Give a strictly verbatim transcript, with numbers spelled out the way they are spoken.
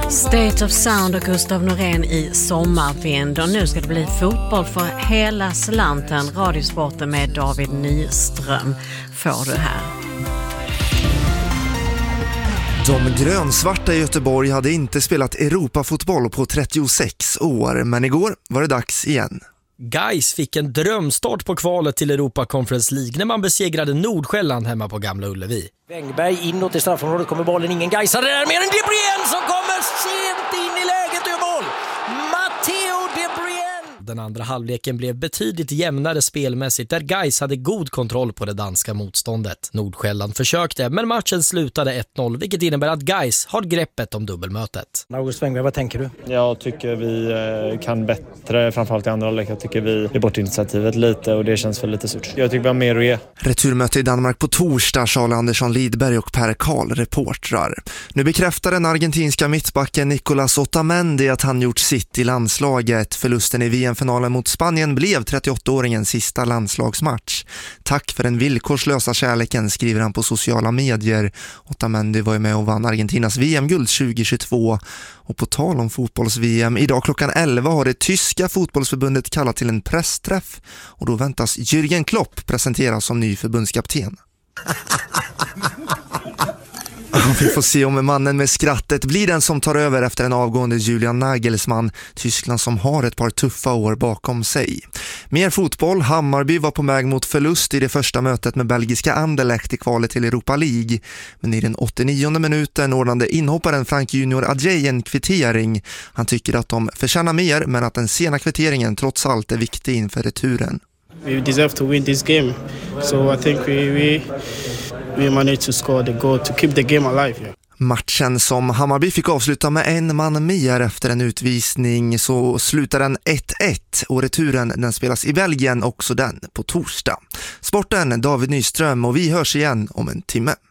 State of Sound och Gustav Norén i Sommarvind. Och nu ska det bli fotboll för hela slanten. Radiosporten med David Nyström får du här. De grönsvarta i Göteborg hade inte spelat Europafotboll på trettiosex år, men igår var det dags igen. Gais fick en drömstart på kvalet till Europa Conference League när man besegrade Nordsjälland hemma på Gamla Ullevi. Wängberg inåt i straffområdet, kommer bollen, ingen Gaisare där, mer än De Bruyne som kommer sent in i läget och mål. Matteo De Bruyne. Den andra halvleken blev betydligt jämnare spelmässigt där Gais hade god kontroll på det danska motståndet. Nordsjälland försökte, men matchen slutade ett noll, vilket innebär att Gais har greppet om dubbelmötet. August Wängberg, vad tänker du? Jag tycker vi kan bättre, framförallt i andra halvlek. Jag tycker vi är bort initiativet lite och det känns väl lite surt. Jag tycker vi har mer att ge. Returmöte i Danmark på torsdag, Charles Andersson Lidberg och Per Karl reportrar. Nu bekräftar den argentinska mittbacken Nicolas Otamendi att han gjort sitt i landslaget. Förlusten i V M-finalen mot Spanien blev trettioåttaåringens sista landslagsmatch. Tack för den villkorslösa kärleken, skriver han på sociala medier. Otamendi var ju med och vann Argentinas V M-guld tjugohundratjugotvå. Och på tal om fotbolls-V M, idag klockan elva har det tyska fotbollsförbundet kallat till en pressträff. Och då väntas Jürgen Klopp presenteras som ny förbundskapten. Vi får se om mannen med skrattet blir den som tar över efter en avgående Julian Nagelsmann, Tyskland som har ett par tuffa år bakom sig. Mer fotboll. Hammarby var på väg mot förlust i det första mötet med belgiska Anderlecht i kvalet till Europa League. Men i den åttionionde minuten ordnade inhopparen Frank Junior Adjei en kvittering. Han tycker att de förtjänar mer, men att den sena kvitteringen trots allt är viktig inför returen. We deserve to win this game, so I think we we we managed to score the goal to keep the game alive. Yeah. Matchen som Hammarby fick avsluta med en man mer efter en utvisning, så slutar den ett ett och returen den spelas i Belgien, också den på torsdag. Sporten, David Nyström, och vi hörs igen om en timme.